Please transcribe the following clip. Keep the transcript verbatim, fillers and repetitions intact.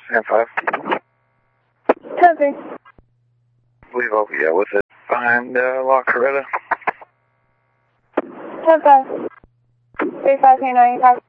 ten five. ten three. Leave over, yeah, with it behind uh, La Coretta. ten five. three five three nine five.